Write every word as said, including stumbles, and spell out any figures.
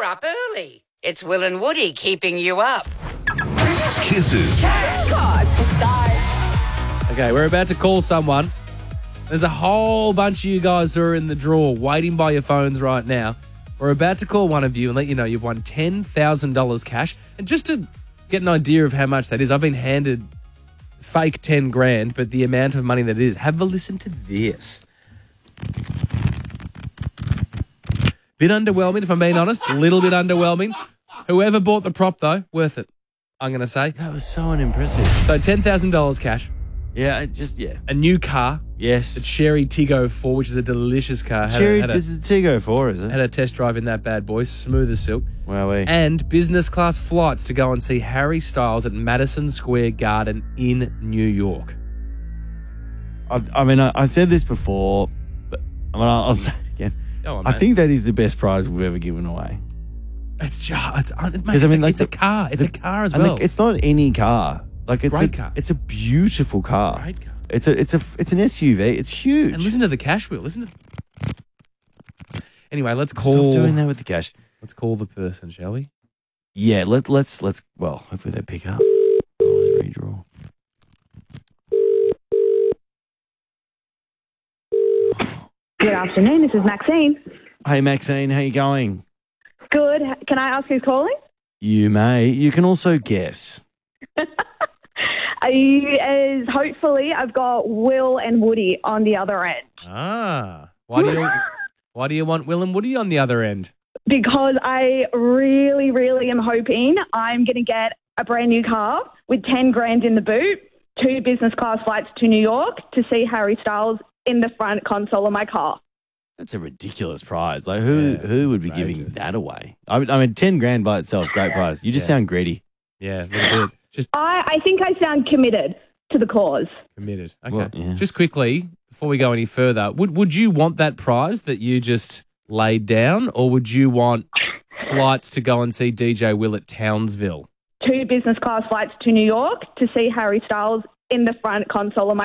up early. It's Will and Woody keeping you up. Kisses. Cause for stars. Okay, we're about to call someone. There's a whole bunch of you guys who are in the draw waiting by your phones right now. We're about to call one of you and let you know you've won ten thousand dollars cash. And just to get an idea of how much that is, I've been handed fake ten grand, but the amount of money that it is, have a listen to this. Bit underwhelming, if I'm being honest. A little bit underwhelming. Whoever bought the prop, though, worth it, I'm going to say. That was so unimpressive. So ten thousand dollars cash. Yeah, it just, yeah. A new car. Yes. The Cherry Tiggo four, which is a delicious car. Had Cherry, a, had a, is the Tiggo four, is it? had a test drive in that bad boy, smooth as silk. Wowee. And business class flights to go and see Harry Styles at Madison Square Garden in New York. I, I mean, I, I said this before, but I mean, I'll, I'll say it again. Go on, I mate. think that is the best prize we've ever given away. It's just, it's, mate, it's, I mean, a, like it's the- a car. It's the- a car as And well. like, it's not any car. Like it's Great a, car. It's a beautiful car. Great car. It's a, it's a, it's an S U V. It's huge. And listen to the cash wheel. Listen to. Anyway, let's Stop call. doing that with the cash. Let's call the person, shall we? Yeah, let, let's, let's, well, hopefully they pick up. Always redraw. Good afternoon. This is Maxine. Hey, Maxine, how you going? Good. Can I ask who's calling? You may. You can also guess. Are you, as hopefully, I've got Will and Woody on the other end Ah. Why do you Why do you want Will and Woody on the other end? because I really, really am hoping I'm going to get a brand new car with ten grand in the boot, two business class flights to New York to see Harry Styles in the front console of my car. That's a ridiculous prize. Like, who Yeah, who would be outrageous. giving that away? I mean, I mean, ten grand by itself, great prize. You just Yeah. sound greedy. Yeah, a little bit. Just I, I think I sound committed to the cause. committed. Okay. Well, yeah. Just quickly, before we go any further, would would you want that prize that you just laid down, or would you want flights to go and see D J Will at Townsville? Two business class flights to New York to see Harry Styles in the front console of my